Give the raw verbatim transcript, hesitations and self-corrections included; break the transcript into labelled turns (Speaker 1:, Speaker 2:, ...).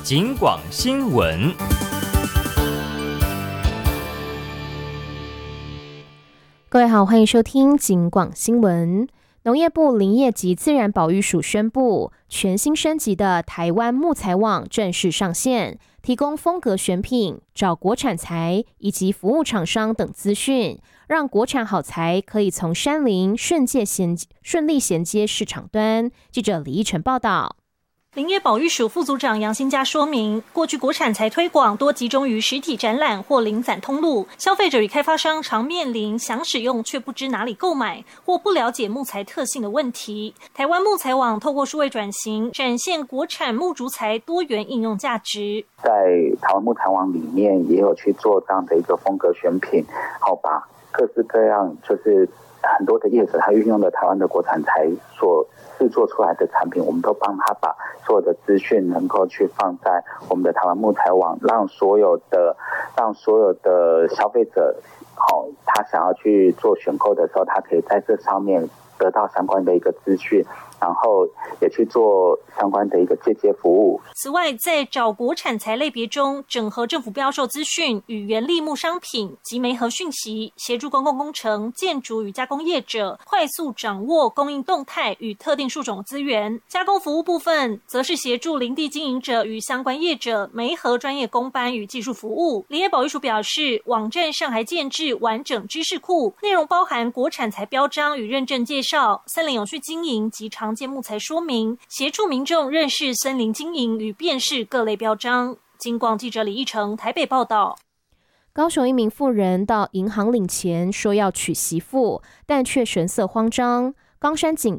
Speaker 1: 警广新闻。
Speaker 2: 各位好，欢迎收听警广新闻。农业部林业及自然保育署宣布，全新升级的台湾木材网正式上线，提供风格选品、找国产材以及服务厂商等资讯，让国产好材可以从山林顺界衔顺利衔接市场端。记者李依晨报道。
Speaker 3: 林业保育署副组长杨新佳说明，过去国产材推广多集中于实体展览或零散通路，消费者与开发商常面临想使用却不知哪里购买或不了解木材特性的问题。台湾木材网透过数位转型，展现国产木竹材多元应用价值。
Speaker 4: 在台湾木材网里面也有去做这样的一个风格选品，好把各式各样就是很多的业者他运用了台湾的国产材所制作出来的产品，我们都帮他把所有的资讯能够去放在我们的台湾木材网，让所有的让所有的消费者，好、哦，他想要去做选购的时候，他可以在这上面得到相关的一个资讯，然后也去做相关的一个借接服务。
Speaker 3: 此外，在找国产材类别中，整合政府标售资讯与原立木商品及媒合讯息，协助公共工程、建筑与加工业者快速掌握供应动态与特定树种资源。加工服务部分，则是协助林地经营者与相关业者媒合专业工班与技术服务。林业保育署表示，网站上还建置完整知识库，内容包含国产材标章与认证介绍、森林永续经营及常见木材说明，协助民众认识森林经营与辨识各类标章。警广记者李义成台北报道。
Speaker 2: 高雄一名妇人到银行领钱，说要娶媳妇，但却神色慌张。冈山警